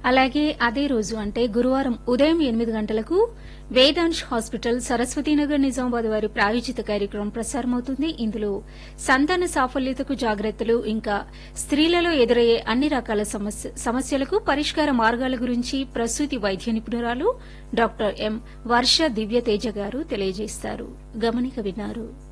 అలాగే అదే రోజు అంటే గురువారం ఉదయం 8 గంటలకు వేదాంశ్ హాస్పిటల్ సరస్వతీనగర్ నిజామాబాద్ వారి ప్రాయోజిత కార్యక్రమం ప్రసారమవుతుంది. ఇందులో సంతాన సాఫల్యతకు జాగ్రత్తలు, ఇంకా స్త్రీలలో ఎదురయ్యే అన్ని రకాల సమస్యలకు పరిష్కార మార్గాల గురించి ప్రసూతి వైద్య నిపుణురాలు డాక్టర్ ఎం వర్ష దివ్యతేజ గారు తెలియజేస్తారు. గమనిక విన్నారు.